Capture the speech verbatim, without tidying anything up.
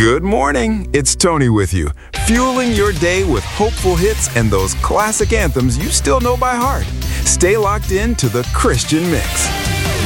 Good morning. It's Tony with you, fueling your day with hopeful hits and those classic anthems you still know by heart. Stay locked in to the Christian Mix.